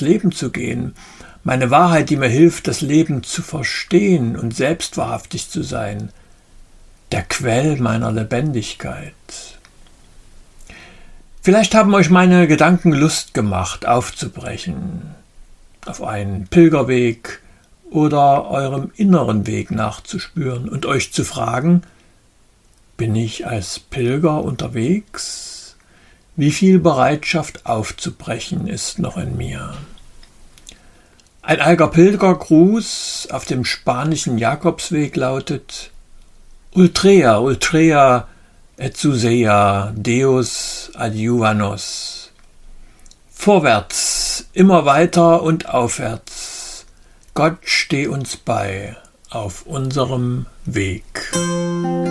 durchs Leben zu gehen. Meine Wahrheit, die mir hilft, das Leben zu verstehen und selbst wahrhaftig zu sein. Der Quell meiner Lebendigkeit. Vielleicht haben euch meine Gedanken Lust gemacht, aufzubrechen, auf einen Pilgerweg oder eurem inneren Weg nachzuspüren und euch zu fragen, bin ich als Pilger unterwegs? Wie viel Bereitschaft aufzubrechen ist noch in mir? Ein alter Pilgergruß auf dem spanischen Jakobsweg lautet: Ultrea, ultrea, et susea, Deus adiuvanos. Vorwärts, immer weiter und aufwärts. Gott steh uns bei auf unserem Weg.